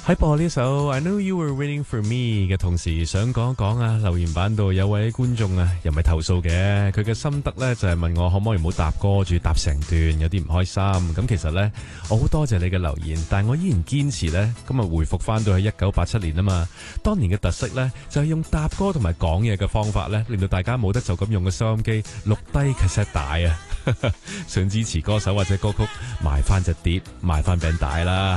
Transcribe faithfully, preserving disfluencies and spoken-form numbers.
喺播呢首 I Know You Were Waiting For Me 嘅同時，想講一講啊，留言板度有位觀眾啊，又唔係投訴嘅，佢嘅心得呢就係問我可唔可以唔好搭歌，仲要搭成段，有啲唔開心。咁其實呢，我好多謝你嘅留言，但係我依然堅持呢，今日回復翻到去一九八七年啊嘛，當年嘅特色呢，就係用搭歌同埋講嘢嘅方法呢，令到大家冇得就咁用個收音機錄低 cassette 帶啊。想支持歌手或者歌曲，買翻隻碟，買翻餅帶啦。